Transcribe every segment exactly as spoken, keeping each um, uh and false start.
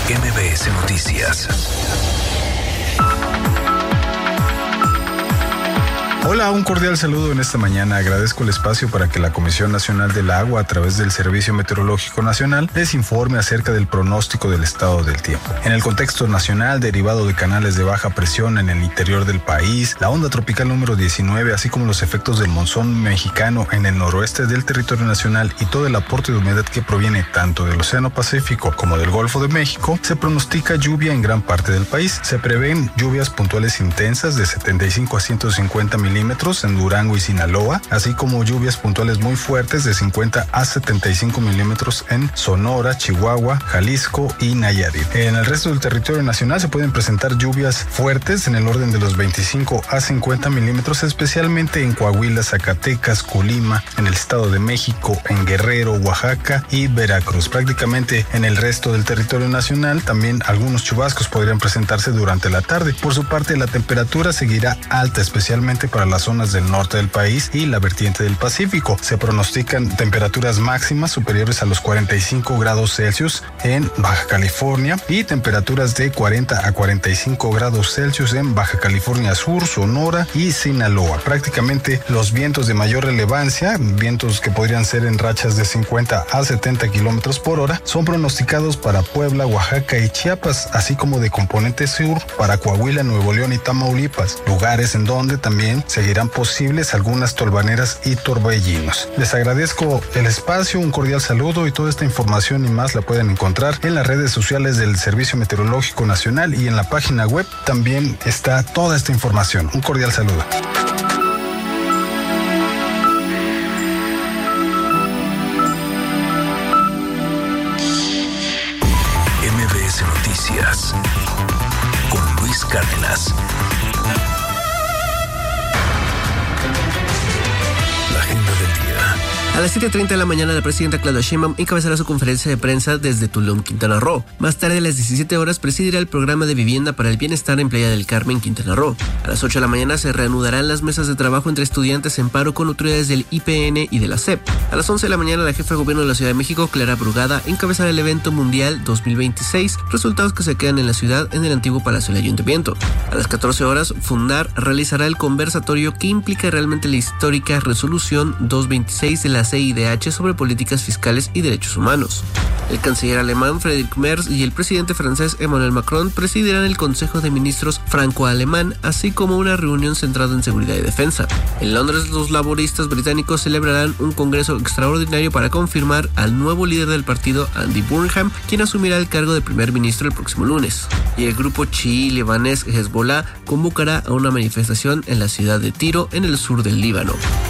M B S Noticias. Hola, un cordial saludo en esta mañana. Agradezco el espacio para que la Comisión Nacional del Agua, a través del Servicio Meteorológico Nacional, les informe acerca del pronóstico del estado del tiempo. En el contexto nacional, derivado de canales de baja presión en el interior del país, la onda tropical número diecinueve, así como los efectos del monzón mexicano en el noroeste del territorio nacional y todo el aporte de humedad que proviene tanto del Océano Pacífico como del Golfo de México, se pronostica lluvia en gran parte del país. Se prevén lluvias puntuales intensas de setenta y cinco a ciento cincuenta milímetros en Durango y Sinaloa, así como lluvias puntuales muy fuertes de cincuenta a setenta y cinco milímetros en Sonora, Chihuahua, Jalisco y Nayarit. En el resto del territorio nacional se pueden presentar lluvias fuertes en el orden de los veinticinco a cincuenta milímetros, especialmente en Coahuila, Zacatecas, Colima, en el Estado de México, en Guerrero, Oaxaca y Veracruz. Prácticamente en el resto del territorio nacional también algunos chubascos podrían presentarse durante la tarde. Por su parte, la temperatura seguirá alta, especialmente para las zonas del norte del país y la vertiente del Pacífico. Se pronostican temperaturas máximas superiores a los cuarenta y cinco grados Celsius en Baja California y temperaturas de cuarenta a cuarenta y cinco grados Celsius en Baja California Sur, Sonora y Sinaloa. Prácticamente los vientos de mayor relevancia, vientos que podrían ser en rachas de cincuenta a setenta kilómetros por hora, son pronosticados para Puebla, Oaxaca y Chiapas, así como de componente sur para Coahuila, Nuevo León y Tamaulipas, lugares en donde también seguirán posibles algunas tolvaneras y torbellinos. Les agradezco el espacio, un cordial saludo, y toda esta información y más la pueden encontrar en las redes sociales del Servicio Meteorológico Nacional, y en la página web también está toda esta información. Un cordial saludo. M B S Noticias con Luis Cárdenas. A las siete treinta de la mañana, la presidenta Claudia Sheinbaum encabezará su conferencia de prensa desde Tulum, Quintana Roo. Más tarde, a las diecisiete horas, presidirá el programa de vivienda para el bienestar en Playa del Carmen, Quintana Roo. A las ocho de la mañana se reanudarán las mesas de trabajo entre estudiantes en paro con autoridades del I P N y de la S E P. A las once de la mañana, la jefa de gobierno de la Ciudad de México, Clara Brugada, encabezará el evento mundial dos mil veintiséis, resultados que se quedan en la ciudad en el antiguo Palacio del Ayuntamiento. A las catorce horas, Fundar realizará el conversatorio que implica realmente la histórica resolución doscientos veintiséis de la C I D H sobre políticas fiscales y derechos humanos. El canciller alemán Friedrich Merz y el presidente francés Emmanuel Macron presidirán el Consejo de Ministros franco-alemán, así como una reunión centrada en seguridad y defensa. En Londres, los laboristas británicos celebrarán un congreso extraordinario para confirmar al nuevo líder del partido, Andy Burnham, quien asumirá el cargo de primer ministro el próximo lunes. Y el grupo chií libanés Hezbollah convocará a una manifestación en la ciudad de Tiro, en el sur del Líbano.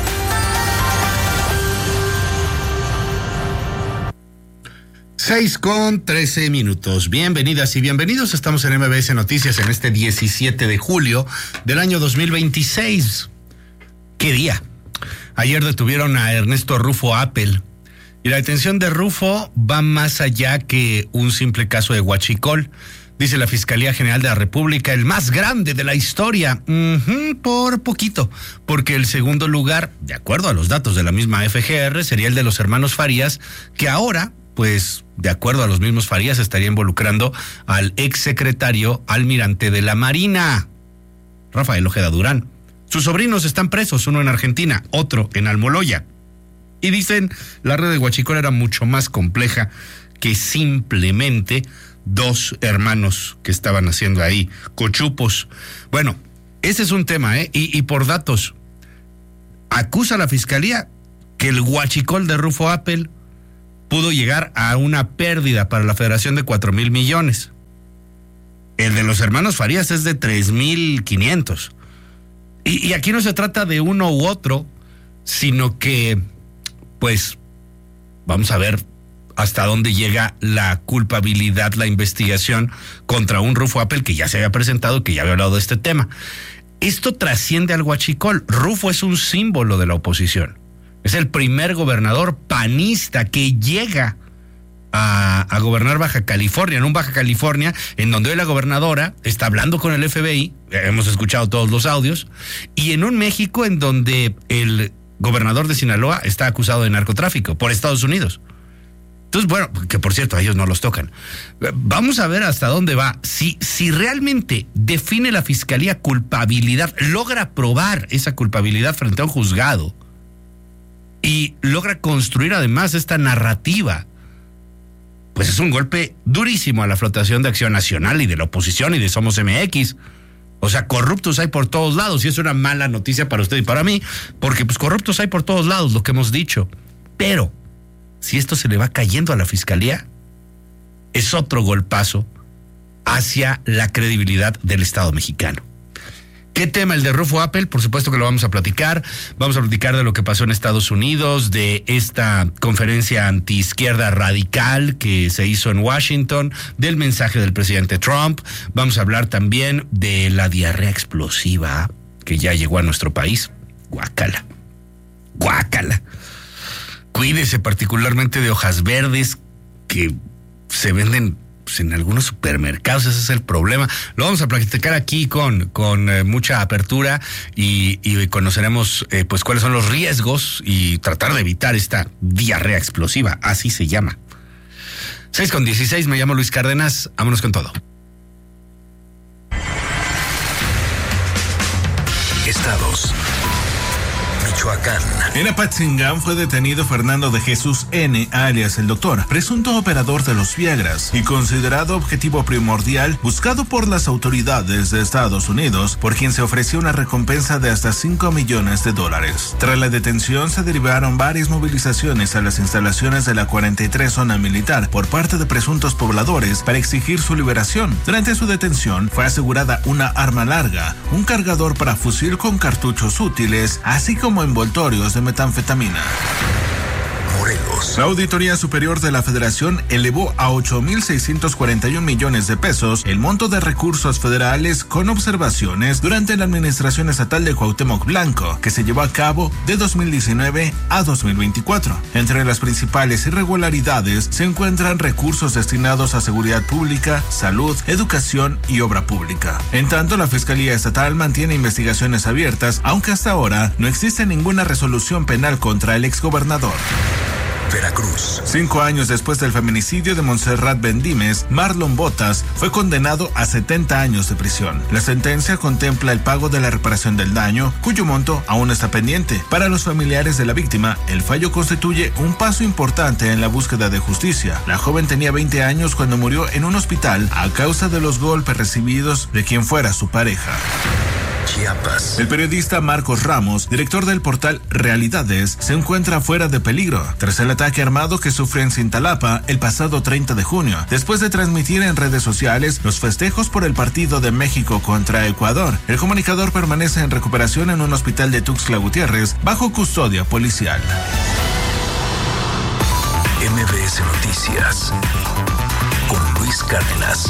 seis con trece minutos. Bienvenidas y bienvenidos. Estamos en M B S Noticias en este diecisiete de julio del año dos mil veintiséis. ¿Qué día? Ayer detuvieron a Ernesto Rufo Appel. Y la detención de Rufo va más allá que un simple caso de huachicol. Dice la Fiscalía General de la República, el más grande de la historia. Uh-huh, por poquito. Porque el segundo lugar, de acuerdo a los datos de la misma F G R, sería el de los hermanos Farías, que ahora, pues, de acuerdo a los mismos Farías, estaría involucrando al exsecretario almirante de la Marina, Rafael Ojeda Durán. Sus sobrinos están presos, uno en Argentina, otro en Almoloya. Y dicen, la red de huachicol era mucho más compleja que simplemente dos hermanos que estaban haciendo ahí cochupos. Bueno, ese es un tema, ¿eh? Y, y por datos, acusa a la Fiscalía que el huachicol de Rufo Appel pudo llegar a una pérdida para la Federación de cuatro mil millones. El de los hermanos Farías es de tres mil quinientos. Y, y aquí no se trata de uno u otro, sino que, pues, vamos a ver hasta dónde llega la culpabilidad, la investigación contra un Rufo Appel que ya se había presentado, que ya había hablado de este tema. Esto trasciende al huachicol. Rufo es un símbolo de la oposición. Es el primer gobernador panista que llega a, a gobernar Baja California, en un Baja California en donde hoy la gobernadora está hablando con el F B I, hemos escuchado todos los audios, y en un México en donde el gobernador de Sinaloa está acusado de narcotráfico por Estados Unidos. Entonces, bueno, que por cierto, a ellos no los tocan. Vamos a ver hasta dónde va. Si, si realmente define la Fiscalía culpabilidad, logra probar esa culpabilidad frente a un juzgado y logra construir además esta narrativa, pues es un golpe durísimo a la flotación de Acción Nacional y de la oposición y de Somos M X. O sea, corruptos hay por todos lados y es una mala noticia para usted y para mí, porque pues corruptos hay por todos lados, lo que hemos dicho. Pero si esto se le va cayendo a la Fiscalía, es otro golpazo hacia la credibilidad del Estado mexicano. ¿Qué tema? El de Rufo Appel, por supuesto que lo vamos a platicar. Vamos a platicar de lo que pasó en Estados Unidos, de esta conferencia antiizquierda radical que se hizo en Washington, del mensaje del presidente Trump. Vamos a hablar también de la diarrea explosiva que ya llegó a nuestro país. Guácala. Guácala. Cuídese particularmente de hojas verdes que se venden pues, en algunos supermercados. Ese es el problema. Lo vamos a platicar aquí con, con eh, mucha apertura y, y conoceremos eh, pues cuáles son los riesgos y tratar de evitar esta diarrea explosiva. Así se llama. seis con dieciséis, me llamo Luis Cárdenas. Vámonos con todo. Estados. Michoacán. En Apatzingán fue detenido Fernando de Jesús N., alias el Doctor, presunto operador de los Viagras y considerado objetivo primordial buscado por las autoridades de Estados Unidos, por quien se ofreció una recompensa de hasta cinco millones de dólares. Tras la detención se derivaron varias movilizaciones a las instalaciones de la cuarenta y tres zona militar por parte de presuntos pobladores para exigir su liberación. Durante su detención fue asegurada una arma larga, un cargador para fusil con cartuchos útiles, así como envoltorios de metanfetamina. Morelos. La Auditoría Superior de la Federación elevó a ocho mil seiscientos cuarenta y un millones de pesos el monto de recursos federales con observaciones durante la administración estatal de Cuauhtémoc Blanco, que se llevó a cabo de dos mil diecinueve a dos mil veinticuatro. Entre las principales irregularidades se encuentran recursos destinados a seguridad pública, salud, educación y obra pública. En tanto, la Fiscalía Estatal mantiene investigaciones abiertas, aunque hasta ahora no existe ninguna resolución penal contra el exgobernador. Veracruz. Cinco años después del feminicidio de Montserrat Bendimes, Marlon Botas fue condenado a setenta años de prisión. La sentencia contempla el pago de la reparación del daño, cuyo monto aún está pendiente. Para los familiares de la víctima, el fallo constituye un paso importante en la búsqueda de justicia. La joven tenía veinte años cuando murió en un hospital a causa de los golpes recibidos de quien fuera su pareja. Chiapas. El periodista Marcos Ramos, director del portal Realidades, se encuentra fuera de peligro tras el ataque armado que sufrió en Cintalapa el pasado treinta de junio, después de transmitir en redes sociales los festejos por el partido de México contra Ecuador. El comunicador permanece en recuperación en un hospital de Tuxtla Gutiérrez bajo custodia policial. M B S Noticias con Luis Cárdenas.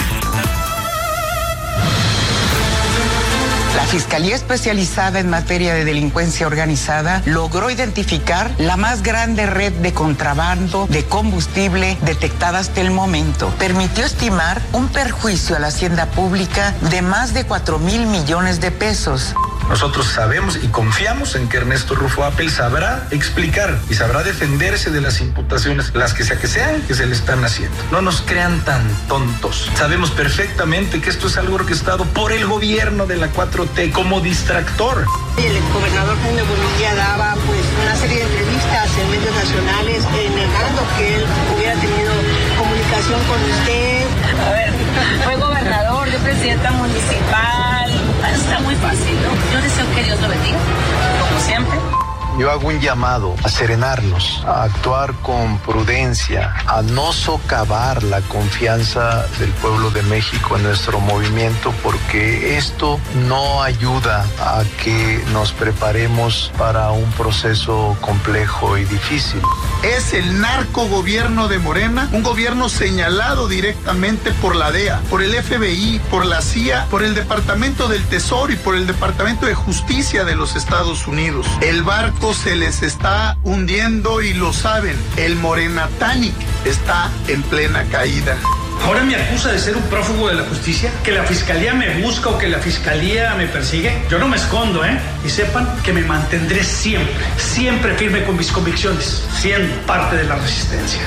La Fiscalía Especializada en Materia de Delincuencia Organizada logró identificar la más grande red de contrabando de combustible detectada hasta el momento. Permitió estimar un perjuicio a la hacienda pública de más de cuatro mil millones de pesos. Nosotros sabemos y confiamos en que Ernesto Rufo Appel sabrá explicar y sabrá defenderse de las imputaciones, las que sea que sean, que se le están haciendo. No nos crean tan tontos. Sabemos perfectamente que esto es algo orquestado por el gobierno de la cuatro T como distractor. El exgobernador Jaime Bonilla daba pues una serie de entrevistas en medios nacionales eh, negando que él hubiera tenido comunicación con usted. A ver, fue gobernador, yo presidenta municipal. Está muy fácil, ¿no? Yo deseo que Dios lo bendiga, como siempre. Yo hago un llamado a serenarnos, a actuar con prudencia, a no socavar la confianza del pueblo de México en nuestro movimiento, porque esto no ayuda a que nos preparemos para un proceso complejo y difícil. Es el narcogobierno de Morena, un gobierno señalado directamente por la D E A, por el F B I, por la C I A, por el Departamento del Tesoro y por el Departamento de Justicia de los Estados Unidos. El barco se les está hundiendo y lo saben. El Morena Titanic está en plena caída. Ahora me acusa de ser un prófugo de la justicia, que la fiscalía me busca o que la fiscalía me persigue. Yo no me escondo, ¿eh? Y sepan que me mantendré siempre, siempre firme con mis convicciones, siendo parte de la resistencia.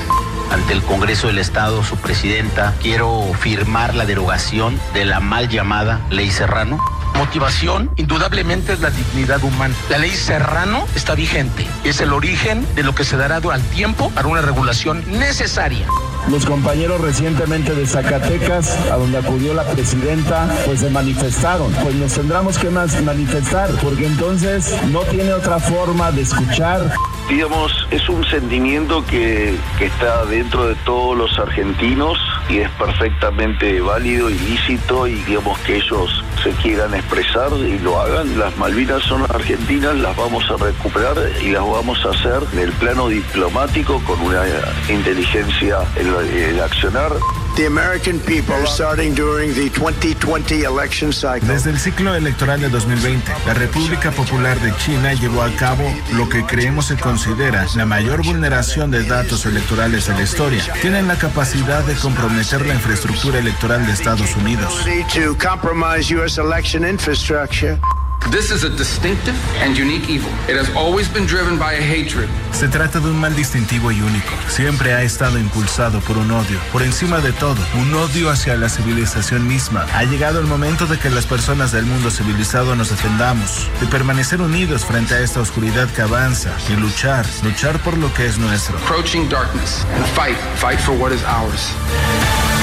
ante el Congreso del Estado, su presidenta, quiero firmar la derogación de la mal llamada Ley Serrano. Motivación, indudablemente, es la dignidad humana. La ley Serrano está vigente. Es el origen de lo que se dará al tiempo para una regulación necesaria. Los compañeros recientemente de Zacatecas, a donde acudió la presidenta, pues se manifestaron. Pues nos tendremos que más manifestar, porque entonces no tiene otra forma de escuchar. Digamos, es un sentimiento que, que está dentro de todos los argentinos y es perfectamente válido y lícito, y digamos que ellos se quieran expresar y lo hagan. Las Malvinas son argentinas, las vamos a recuperar y las vamos a hacer en el plano diplomático con una inteligencia en el accionar. The American people, starting during the twenty twenty election cycle. Desde el ciclo electoral de dos mil veinte, la República Popular de China llevó a cabo lo que creemos se considera la mayor vulneración de datos electorales de la historia. Tienen la capacidad de comprometer la infraestructura electoral de Estados Unidos. To compromise U S election infrastructure. This is a distinctive and unique evil. It has always been driven by a hatred. Se trata de un mal distintivo y único. Siempre ha estado impulsado por un odio. Por encima de todo, un odio hacia la civilización misma. Ha llegado el momento de que las personas del mundo civilizado nos defendamos, de permanecer unidos frente a esta oscuridad que avanza y luchar, luchar por lo que es nuestro. Approaching darkness and fight, fight for what is ours.